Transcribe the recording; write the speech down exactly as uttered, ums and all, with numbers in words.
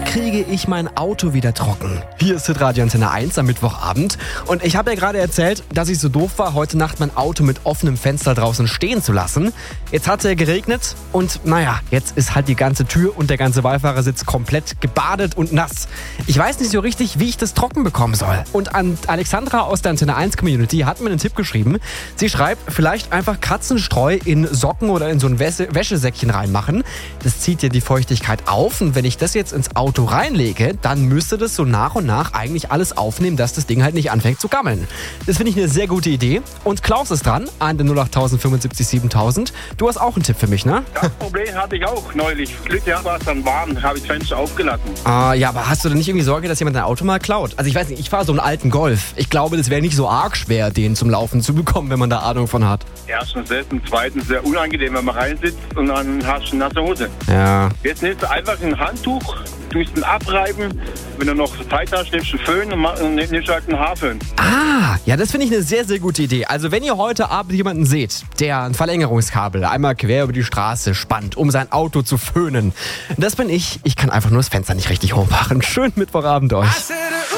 kriege ich mein Auto wieder trocken? Hier ist Hitradio Antenne eins am Mittwochabend. Und ich habe ja gerade erzählt, dass ich so doof war, heute Nacht mein Auto mit offenem Fenster draußen stehen zu lassen. Jetzt hat es ja geregnet und naja, jetzt ist halt die ganze Tür und der ganze Beifahrersitz komplett gebadet und nass. Ich weiß nicht so richtig, wie ich das trocken bekommen soll. Und an Alexandra aus der Antenne eins Community hat mir einen Tipp geschrieben. Sie schreibt, vielleicht einfach Katzenstreu in Socken oder in so ein Wäsche- Wäschesäckchen reinmachen. Das zieht ja die Feuchtigkeit auf und wenn ich das jetzt ins Auto reinlege, dann müsste das so nach und nach eigentlich alles aufnehmen, dass das Ding halt nicht anfängt zu gammeln. Das finde ich eine sehr gute Idee. Und Klaus ist dran an der null acht fünfundsiebzig siebentausend. Du hast auch einen Tipp für mich, ne? Das Problem hatte ich auch neulich. Glück gehabt, war es dann warm, habe ich das Fenster aufgelassen. Ah, ja, aber hast du denn nicht irgendwie Sorge, dass jemand dein Auto mal klaut? Also ich weiß nicht, ich fahre so einen alten Golf. Ich glaube, das wäre nicht so arg schwer, den zum Laufen zu bekommen, wenn man da Ahnung von hat. Erstens das und zweitens sehr unangenehm, wenn man reinsitzt und dann hast du eine nasse Hose. Ja. Jetzt nimmst du einfach ein Handtuch, tust ihn abreiben. Wenn du noch Zeit hast, nimmst du einen Föhn und, mach, und nimmst halt einen Haarföhn. Ah, ja, das finde ich eine sehr, sehr gute Idee. Also wenn ihr heute Abend jemanden seht, der ein Verlängerungskabel einmal quer über die Straße spannt, um sein Auto zu föhnen, das bin ich. Ich kann einfach nur das Fenster nicht richtig hochmachen. Schönen Mittwochabend euch.